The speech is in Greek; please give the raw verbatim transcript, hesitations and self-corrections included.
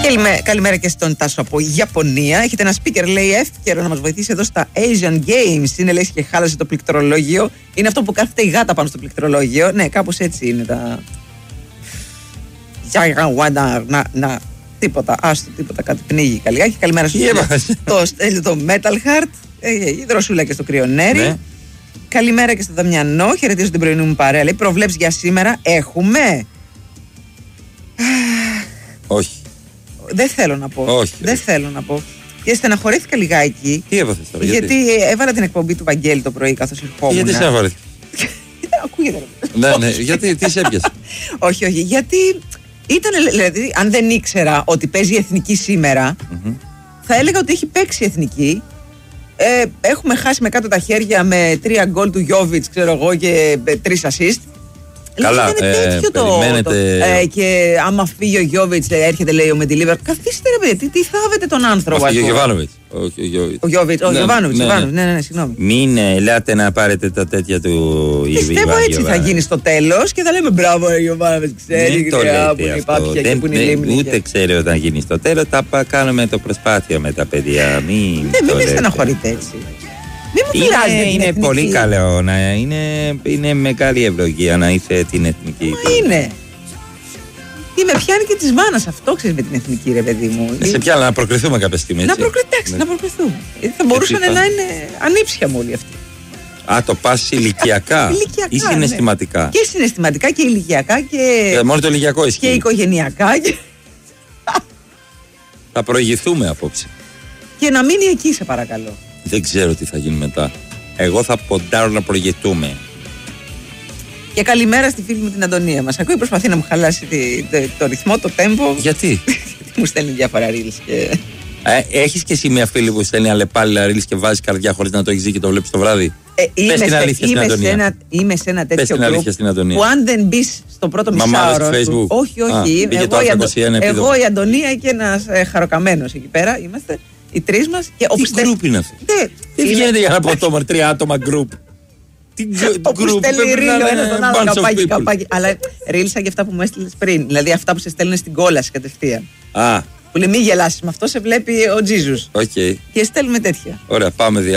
Καλημέρα, καλημέρα και στον Τάσο από Ιαπωνία. Έχετε ένα speaker, λέει, εύκαιρο να μας βοηθήσει εδώ στα Asian Games. Είναι, λέει, και χάλασε το πληκτρολόγιο. Είναι αυτό που κάθεται η γάτα πάνω στο πληκτρολόγιο. Ναι, κάπως έτσι είναι τα. Να, να, να, τίποτα, άστο, τίποτα, κάτι πνίγει καλιά. Καλημέρα σου. Το στέλνει το Metal Heart. Η δροσούλα και στο Κρυονέρι. Ναι. Καλημέρα και στο Δαμιανό. Χαιρετίζω την πρωινή μου παρέα. Λέει, προβλέψεις για σήμερα έχουμε. Όχι. Δεν θέλω να πω. Όχι. Δεν όχι. θέλω να πω. Και στεναχωρήθηκα λιγάκι. Τι έπαθες τώρα, γιατί, γιατί έβαλα την εκπομπή του Βαγγέλη το πρωί καθώς ερχόμουν. Γιατί στεναχωρήθηκα. Ακούγεται. Ναι, ναι, γιατί, τι σε έπιασε. όχι, όχι. Γιατί ήταν, δηλαδή, αν δεν ήξερα ότι παίζει η Εθνική σήμερα, mm-hmm. θα έλεγα ότι έχει παίξει η Εθνική. Ε, έχουμε χάσει με κάτω τα χέρια με τρία γκολ του Γιόβιτς, ξέρω εγώ, και τρεις assist. Καλά, είναι ε, τέτοιο το, περιμένετε... το, ε, και άμα φύγει ο Γιόβιτς, έρχεται, λέει, ο Μεντιλίβερ. Καθίστε, ρε παιδί, τι, τι θάβετε τον άνθρωπο. Ο Γιωβάνοβιτς. Ο Γιόβιτς, ο Γιωβάνοβιτς, ναι, ναι, ναι, ναι, ναι, συγγνώμη. Μην ελάτε να πάρετε τα τέτοια του Ιβίβα. Πιστεύω έτσι θα γίνει στο τέλος και θα λέμε μπράβο, ο Γιωβάνοβιτς, ξέρει και γριά που είναι η Πάπια και που είναι η Λίμνη. Ούτε ξέρει όταν γίνει στο τέλος, θα κάνουμε το προσπάθεια με τα παιδιά. Μην με στεναχωρείτε έτσι. Είναι, είναι πολύ καλό να είναι, είναι μεγάλη ευλογία να είσαι την εθνική. Μα είναι. Τι με πιάνει και τη μάνα αυτό, ξέρει, με την εθνική, ρε παιδί μου. Σε πιάνει να προκριθούμε κάποια στιγμή. Να προκριθούμε. Να προκριθούμε. Θα μπορούσαν να είναι ανήψια μου όλοι αυτοί. Α, το πα ηλικιακά ή συναισθηματικά. Ναι. Και συναισθηματικά και ηλικιακά και. Ε, μόνο το ηλικιακό ισχύει. Και οικογενειακά. Και... θα προηγηθούμε απόψε. Και να μείνει εκεί, σε παρακαλώ. Δεν ξέρω τι θα γίνει μετά. Εγώ θα ποντάρω να προηγηθούμε. Και καλημέρα στη φίλη μου την Αντωνία. Μας ακούει, προσπαθεί να μου χαλάσει τη, το, το ρυθμό, το τέμπο. Γιατί? Γιατί μου στέλνει διάφορα reels και... Ε, έχεις και εσύ μια φίλη που στέλνει αλλεπάλληλα reels και βάζει καρδιά χωρίς να το έχεις δει και το βλέπεις το βράδυ? Ε, είμαι, Πες την αλήθεια είμαι, στην Αντωνία. Σε ένα, είμαι σε ένα τέτοιο group που αν δεν μπεις στο πρώτο μισάωρο του... Όχι, όχι. Α, εγώ, η Αντω... εγώ, η Αντωνία και ένας ε, χαροκαμένος εκεί πέρα είμαστε. Οι τρεις μας. Τι γκρουπ είναι αυτό? Τι βγαίνετε για να πω το τρία άτομα γκρουπ? Τι γκρουπ? Στέλνει ρίλο ένα τον άλλο, καπάκι, καπάκι. Αλλά ρίλσα και αυτά που μου έστειλες πριν. Δηλαδή αυτά που σε στέλνουν στην κόλαση κατευθείαν. Α. Που λέει μη γελάσεις με αυτό, σε βλέπει ο Τζίζους. Okay. Και στέλνουμε τέτοια. Ωραία, πάμε δια.